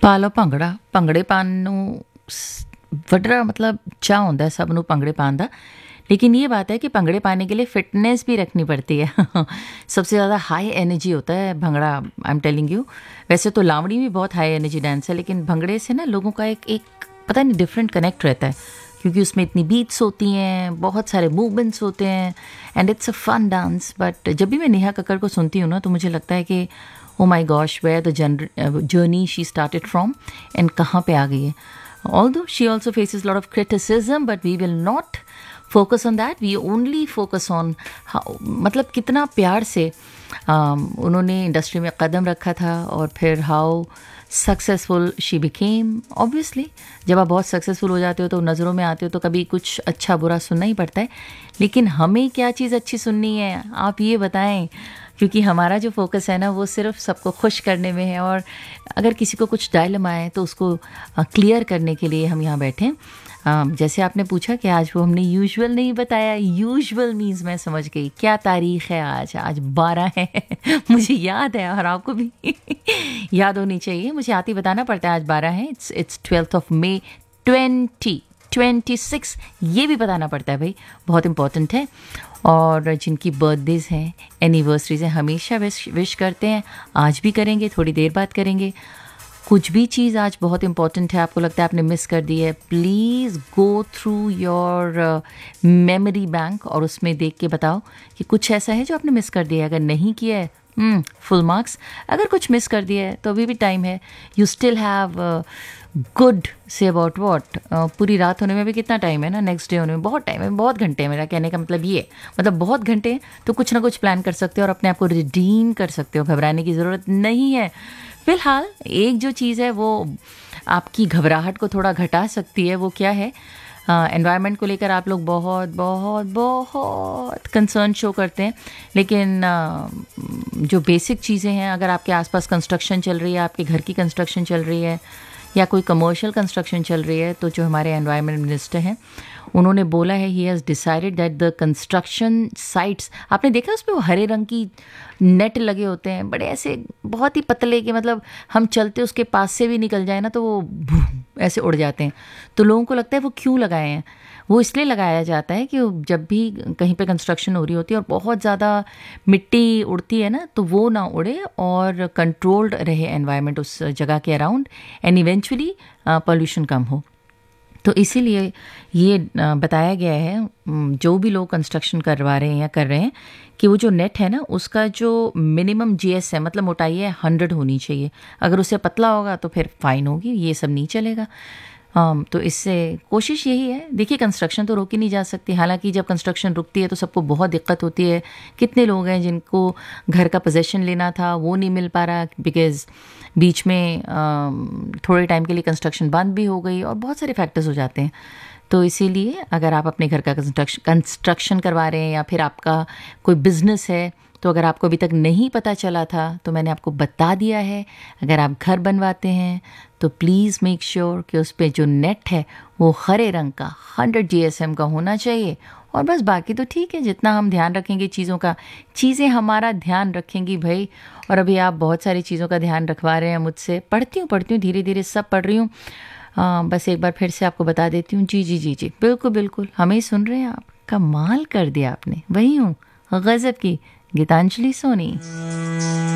ਪਾਲੋ ਭੰਗੜਾ, ਭੰਗੜੇ ਪਾਉਣ ਨੂੰ ਵੱਡਾ मतलब चाह होता है सब ਨੂੰ ਭੰਗੜੇ ਪਾਉਣ ਦਾ। लेकिन ये बात है कि भंगड़े पाने के लिए फ़िटनेस भी रखनी पड़ती है। सबसे ज़्यादा हाई एनर्जी होता है bhangra, I am telling you. वैसे तो लावणी भी बहुत हाई एनर्जी डांस है, लेकिन भंगड़े से ना लोगों का एक पता नहीं डिफरेंट कनेक्ट रहता है, क्योंकि उसमें इतनी बीट्स होती हैं, बहुत सारे मूवमेंट्स होते हैं, and it's a fun dance. But जब भी मैं नेहा कक्कड़ को सुनती हूँ ना, तो मुझे लगता है कि ओ माई gosh, where the journey she started from and कहाँ पे आ गई है। Although she also faces a lot of criticism, but we will not focus on that. We only focus on how, मतलब कितना प्यार से उन्होंने इंडस्ट्री में कदम रखा था, और फिर how successful she became. Obviously जब आप बहुत सक्सेसफुल हो जाते हो तो नज़रों में आते हो तो कभी कुछ अच्छा बुरा सुनना ही पड़ता है, लेकिन हमें क्या चीज़ अच्छी सुननी है आप ये बताएं, क्योंकि हमारा जो फोकस है ना वो सिर्फ सबको खुश करने में है, और अगर किसी को कुछ डायलेमा है तो उसको क्लियर करने के लिए हम यहाँ बैठे हैं। जैसे आपने पूछा कि आज वो हमने यूजुअल नहीं बताया। यूजुअल मीन्स मैं समझ गई क्या तारीख है। आज 12 है। मुझे याद है, और आपको भी याद होनी चाहिए। मुझे आती बताना पड़ता है आज 12 है। It's 12th of May 2026। ये भी बताना पड़ता है भाई, बहुत इंपॉर्टेंट है। और जिनकी बर्थडेज हैं, एनिवर्सरीज हैं, हमेशा विश करते हैं। आज भी करेंगे, थोड़ी देर बाद करेंगे। कुछ भी चीज़ आज बहुत इंपॉर्टेंट है, आपको लगता है आपने मिस कर दी है, please go through your memory bank और उसमें देख के बताओ कि कुछ ऐसा है जो आपने मिस कर दिया है। अगर नहीं किया है, फुल मार्क्स। अगर कुछ मिस कर दिया है तो अभी भी टाइम है। You still have good say about what. पूरी रात होने में भी कितना टाइम है ना, नेक्स्ट डे होने में बहुत टाइम है, बहुत घंटे है। मेरा कहने का मतलब ये है, मतलब बहुत घंटे हैं, तो कुछ ना कुछ प्लान कर सकते हो और अपने आप को रिडीम कर सकते हो। घबराने की ज़रूरत नहीं है। फिलहाल एक जो चीज़ है वो आपकी घबराहट को थोड़ा घटा सकती है, वो क्या है, एनवायरनमेंट को लेकर आप लोग बहुत बहुत बहुत कंसर्न शो करते हैं, लेकिन जो बेसिक चीज़ें हैं, अगर आपके आसपास कंस्ट्रक्शन चल रही है, आपके घर की कंस्ट्रक्शन चल रही है या कोई कमर्शियल कंस्ट्रक्शन चल रही है, तो जो हमारे एनवायरनमेंट मिनिस्टर हैं उन्होंने बोला है, he has decided that the construction sites, आपने देखा उस पर वो हरे रंग की नेट लगे होते हैं, बड़े ऐसे बहुत ही पतले के, मतलब हम चलते उसके पास से भी निकल जाए ना तो वो ऐसे उड़ जाते हैं। तो लोगों को लगता है वो क्यों लगाए हैं। वो इसलिए लगाया जाता है कि जब भी कहीं पे कंस्ट्रक्शन हो रही होती है और बहुत ज़्यादा मिट्टी उड़ती है ना, तो वो ना उड़े और कंट्रोल्ड रहे एनवायरनमेंट उस जगह के अराउंड, एंड इवेंचुअली पोल्यूशन कम हो। तो इसीलिए ये बताया गया है, जो भी लोग कंस्ट्रक्शन करवा रहे हैं या कर रहे हैं, कि वो जो नेट है ना उसका जो मिनिमम जीएस है, मतलब मोटाई है 100 होनी चाहिए। अगर उससे पतला होगा तो फिर फाइन होगी, ये सब नहीं चलेगा। तो इससे कोशिश यही है। देखिए, कंस्ट्रक्शन तो रोकी नहीं जा सकती, हालांकि जब कंस्ट्रक्शन रुकती है तो सबको बहुत दिक्कत होती है। कितने लोग हैं जिनको घर का पोजेसन लेना था वो नहीं मिल पा रहा, बिकॉज़ बीच में थोड़े टाइम के लिए कंस्ट्रक्शन बंद भी हो गई, और बहुत सारे फैक्टर्स हो जाते हैं। तो इसीलिए अगर आप अपने घर का कंस्ट्रक्शन करवा रहे हैं या फिर आपका कोई बिज़नेस है, तो अगर आपको अभी तक नहीं पता चला था तो मैंने आपको बता दिया है। अगर आप घर बनवाते हैं तो प्लीज़ मेक श्योर कि उस पर जो नेट है वो हरे रंग का 100 GSM का होना चाहिए। और बस बाकी तो ठीक है, जितना हम ध्यान रखेंगे चीज़ों का, चीज़ें हमारा ध्यान रखेंगी भाई। और अभी आप बहुत सारी चीज़ों का ध्यान रखवा रहे हैं मुझसे। पढ़ती हूँ धीरे धीरे सब पढ़ रही हूँ। बस एक बार फिर से आपको बता देती हूँ। जी जी जी जी, बिल्कुल बिल्कुल, हमें सुन रहे हैं आप। कमाल कर दिया आपने। वही हूँ, गज़ब की गीतांजलि सोनी।